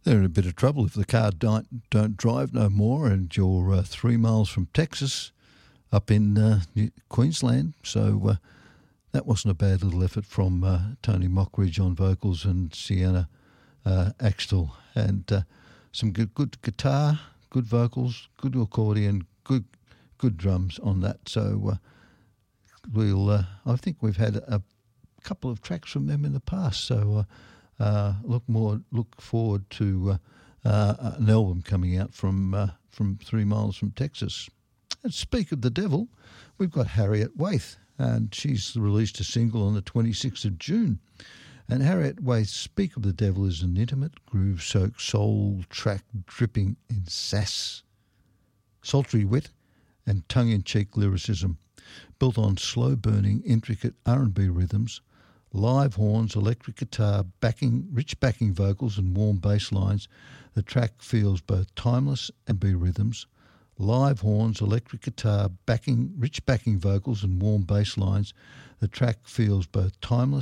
They're in a bit of trouble if the car don't drive no more and you're 3 miles from Texas up in Queensland. So that wasn't a bad little effort from Tony Mockridge on vocals and Sienna Axtell. And some good guitar, good vocals, good accordion, good drums on that. So I think we've had a couple of tracks from them in the past. So look forward to an album coming out from 3 miles from Texas. And speak of the devil, we've got Harriet Waite, and she's released a single on the 26th of June. And Harriet Waite's Speak of the Devil is an intimate, groove-soaked soul track dripping in sass, sultry wit and tongue-in-cheek lyricism, built on slow-burning, intricate R&B rhythms, live horns, electric guitar, rich backing vocals and warm bass lines. The track feels both timeless and R&B rhythms, live horns, electric guitar, rich backing vocals and warm bass lines. The track feels both timeless